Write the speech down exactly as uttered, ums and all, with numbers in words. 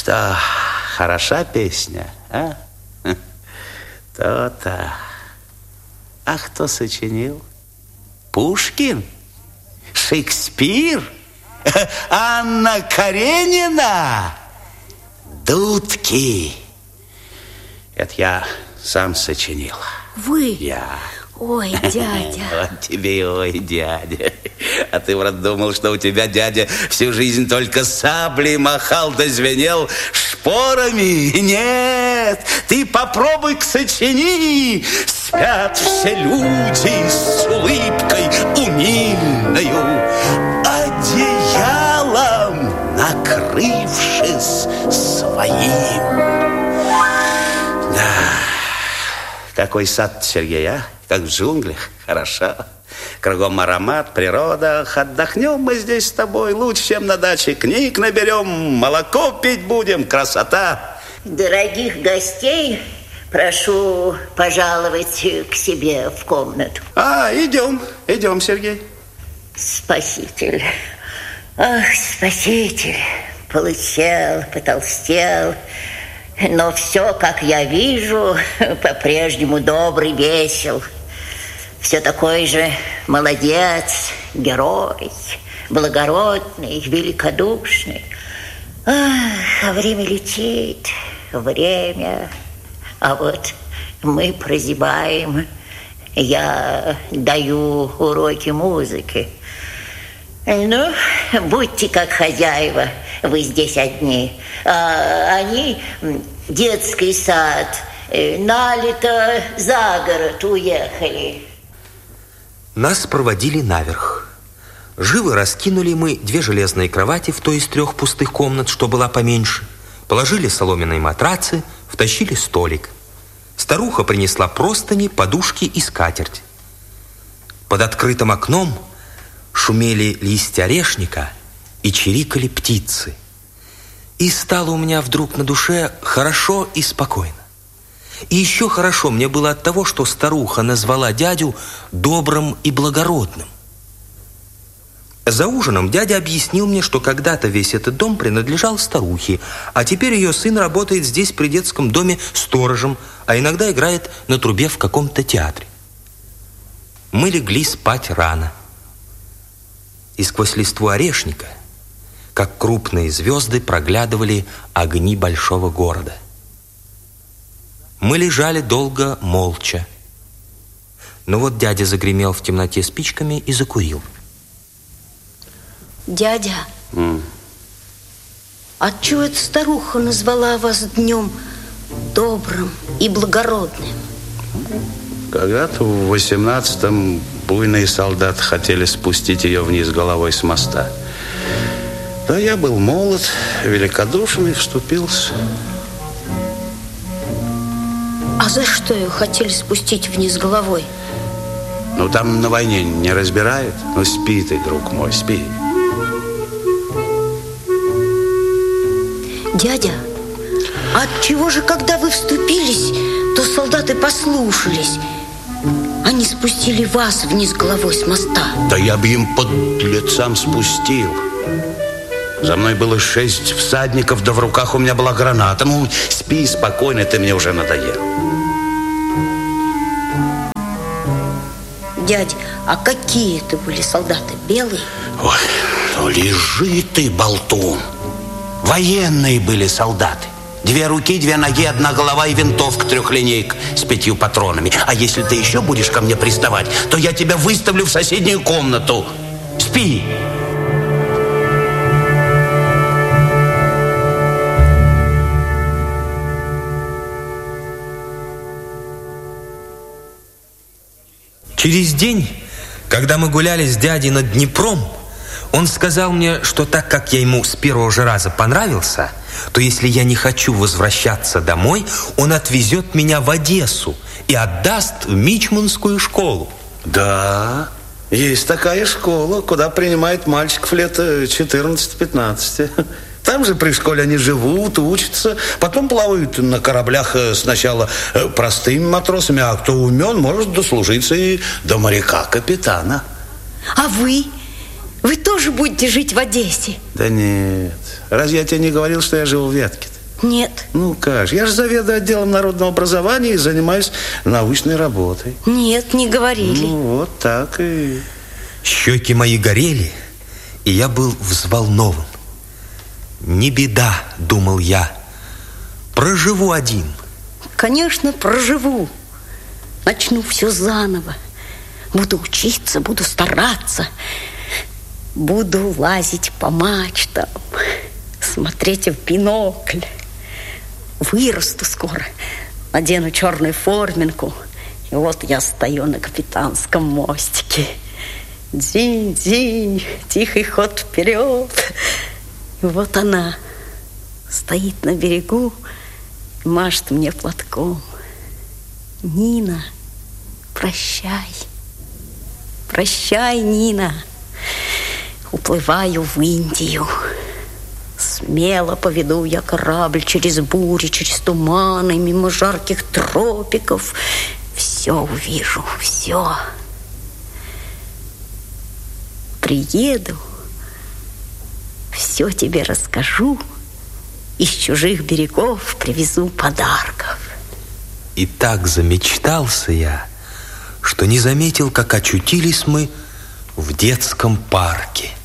Что, хороша песня, а? То-то. А кто сочинил? Пушкин? Шекспир? Анна Каренина? Дудки? Это я сам сочинил. Вы? Я. Ой, дядя. Вот тебе и ой, дядя. А ты, брат, думал, что у тебя дядя всю жизнь только саблей махал да звенел шпорами? Нет, ты попробуй-ка сочини. Спят все люди с улыбкой умильною, одеялом накрывшись своим. Да, какой сад, Сергей, а? Как в джунглях, хорошо. Кругом аромат, природа. Отдохнем мы здесь с тобой лучше, чем на даче. Книг наберем, молоко пить будем, красота. Дорогих гостей прошу пожаловать к себе в комнату. А, идем, идем, Сергей. Спаситель, ах, спаситель, полысел, потолстел, но все, как я вижу, по-прежнему добрый, весел. Все такой же молодец, герой, благородный, великодушный. Ах, а время летит, время. А вот мы прозябаем. Я даю уроки музыки. Ну, будьте как хозяева, вы здесь одни. А они, детский сад, налито за город уехали. Нас проводили наверх. Живо раскинули мы две железные кровати в той из трех пустых комнат, что была поменьше. Положили соломенные матрацы, втащили столик. Старуха принесла простыни, подушки и скатерть. Под открытым окном шумели листья орешника и чирикали птицы. И стало у меня вдруг на душе хорошо и спокойно. И еще хорошо мне было от того, что старуха назвала дядю добрым и благородным. За ужином дядя объяснил мне, что когда-то весь этот дом принадлежал старухе, а теперь ее сын работает здесь при детском доме сторожем, а иногда играет на трубе в каком-то театре. Мы легли спать рано. И сквозь листву орешника, как крупные звезды, проглядывали огни большого города. Мы лежали долго молча. Но вот дядя загремел в темноте спичками и закурил. Дядя, Mm. отчего эта старуха назвала вас днем добрым и благородным? Когда-то в восемнадцатом буйные солдаты хотели спустить ее вниз головой с моста. Да я был молод, великодушен и вступился. А за что ее хотели спустить вниз головой? Ну, там на войне не разбирают. Ну, спи ты, друг мой, спи. Дядя, отчего же, когда вы вступились, то солдаты послушались? Они спустили вас вниз головой с моста. Да я бы им под лицам спустил. За мной было шесть всадников, да в руках у меня была граната. Ну, спи спокойно, ты мне уже надоел. Дядя, а какие это были солдаты? Белые? Ой, ну лежи ты, болтун. Военные были солдаты. Две руки, две ноги, одна голова и винтовка трехлинейка с пятью патронами. А если ты еще будешь ко мне приставать, то я тебя выставлю в соседнюю комнату. Спи. Через день, когда мы гуляли с дядей над Днепром, он сказал мне, что так как я ему с первого же раза понравился, то если я не хочу возвращаться домой, он отвезет меня в Одессу и отдаст в Мичманскую школу. Да, есть такая школа, куда принимают мальчиков лет четырнадцать-пятнадцать. Там же при школе они живут, учатся, потом плавают на кораблях сначала простыми матросами, а кто умен, может дослужиться и до моряка-капитана. А вы? Вы тоже будете жить в Одессе? Да нет. Разве я тебе не говорил, что я живу в Вятке-то? Нет. Ну как же, я же заведую отделом народного образования и занимаюсь научной работой. Нет, не говорили. Ну вот так и... Щеки мои горели, и я был взволнован. Не беда, думал я, проживу один. Конечно, проживу. Начну все заново. Буду учиться, буду стараться. Буду лазить по мачтам, смотреть в бинокль. Вырасту скоро, надену черную форменку. И вот я стою на капитанском мостике. Дзинь-дзинь, тихий ход вперед. И вот она стоит на берегу и машет мне платком. Нина, прощай. Прощай, Нина. Уплываю в Индию. Смело поведу я корабль через бури, через туманы, мимо жарких тропиков. Все увижу, все. Приеду, все тебе расскажу, из чужих берегов привезу подарков. И так замечтался я, что не заметил, как очутились мы в детском парке.